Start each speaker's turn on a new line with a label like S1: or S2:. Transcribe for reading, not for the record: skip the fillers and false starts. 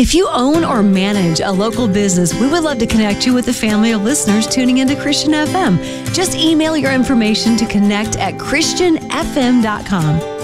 S1: If you own or manage a local business, we would love to connect you with a family of listeners tuning into Christian FM. Just email your information to connect@christianfm.com.